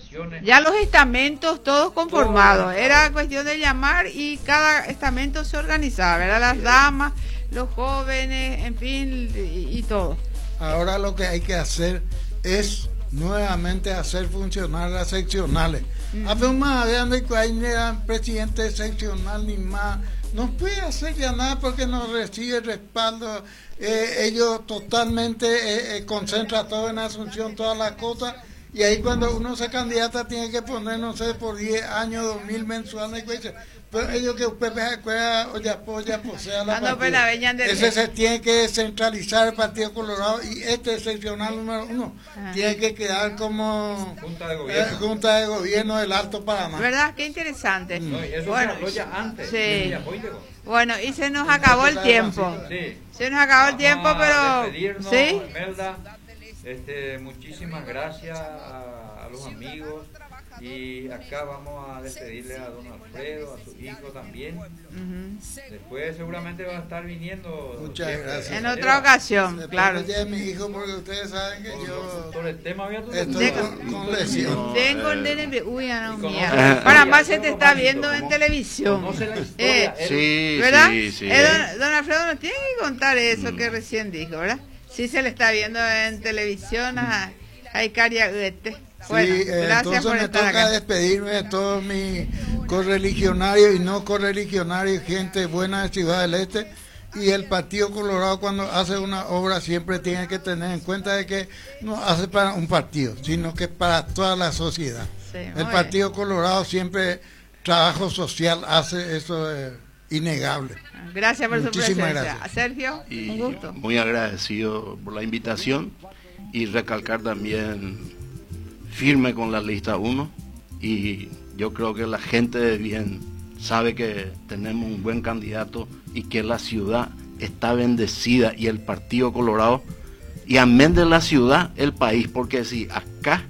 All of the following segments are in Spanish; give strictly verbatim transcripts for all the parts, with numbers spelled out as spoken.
comisiones. Ya los estamentos todos conformados, era cuestión de llamar y cada estamento se organizaba, ¿verdad? Las damas, los jóvenes, en fin, y, y todo. Ahora lo que hay que hacer es nuevamente hacer funcionar las seccionales. Mm. Hace más de que hay presidente seccional ni más. No puede hacer ya nada porque no recibe respaldo. Eh, ellos totalmente eh, eh, concentran todo en Asunción, todas las cosas. Y ahí cuando uno se candidata tiene que poner, no sé, por diez años, dos mil mensuales. Pero ellos que usted se acuerda, o ya apoya, posea la partida. Ese se tiene que descentralizar el Partido Colorado y este seccional número uno Ajá. tiene que quedar como Junta de Gobierno, eh, Junta de Gobierno del Alto Paraná. ¿Verdad? Qué interesante. No, eso bueno, se habló ya antes. Sí. Bueno, y se nos acabó el tiempo. Sí. Se nos acabó el tiempo, pero... ¿Sí? Melda, este, muchísimas gracias a, a los amigos. Y acá vamos a despedirle a don Alfredo, a su hijo también. Uh-huh. Después seguramente va a estar viniendo. Muchas gracias. En otra ocasión, Después claro. Ya mi hijo, porque ustedes saben que yo. Por el tema había estoy con, con lesión. Tengo el nene. Uy, no, mía. Para más se te está viendo en televisión. Eh, sí, ¿verdad? sí, sí. Eh, don, don Alfredo nos tiene que contar eso mm. que recién dijo, ¿verdad? Sí, se le está viendo en televisión a, a Icaria Goethe. Bueno, sí, eh, entonces me toca acá. despedirme de todos mis correligionarios y no correligionarios, gente buena de Ciudad del Este. Y el Partido Colorado, cuando hace una obra, siempre tiene que tener en cuenta de que no hace para un partido, sino que para toda la sociedad. Sí, el Partido bien. Colorado siempre trabajo social hace, eso es innegable. Gracias por Muchísimas su presencia. Gracias. Sergio, y un gusto. Muy agradecido por la invitación y recalcar también firme con la lista uno, y yo creo que la gente de bien sabe que tenemos un buen candidato y que la ciudad está bendecida, y el Partido Colorado, y amén de la ciudad, el país, porque si acá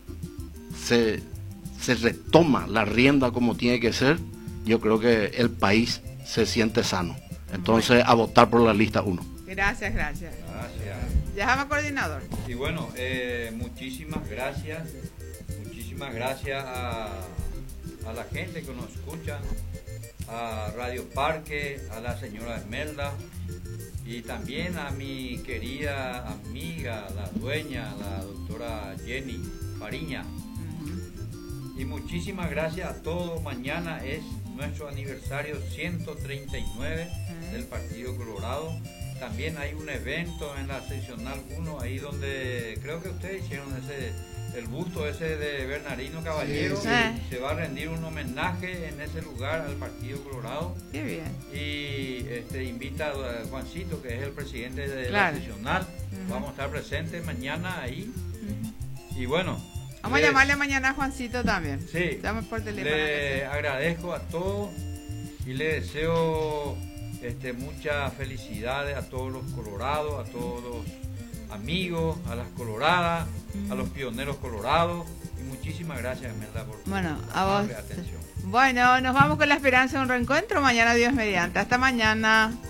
se, se retoma la rienda como tiene que ser, yo creo que el país se siente sano. Entonces, a votar por la lista uno. Gracias, gracias. Gracias. Llama coordinador. Y bueno, eh, muchísimas gracias, muchísimas gracias a, a la gente que nos escucha, a Radio Parque, a la señora Esmelda y también a mi querida amiga, la dueña, la doctora Jenny Fariña. Uh-huh. Y muchísimas gracias a todos. Mañana es nuestro aniversario ciento treinta y nueve uh-huh. del Partido Colorado. También hay un evento en la seccional uno, ahí donde creo que ustedes hicieron ese, el busto ese de Bernardino Caballero. Sí, sí. Se va a rendir un homenaje en ese lugar al Partido Colorado. Qué bien. Y este, invita a Juancito, que es el presidente de claro. la seccional. Uh-huh. Vamos a estar presentes mañana ahí. Uh-huh. Y bueno. Vamos les, a llamarle mañana a Juancito también. Sí. Estamos por teléfono. Le agradezco a todos y le deseo... Este, muchas felicidades a todos los colorados, a todos los amigos, a las coloradas, a los pioneros colorados, y muchísimas gracias, Esmeralda, por bueno, a vos. atención. Bueno, nos vamos con la esperanza de un reencuentro mañana, Dios mediante. Hasta mañana.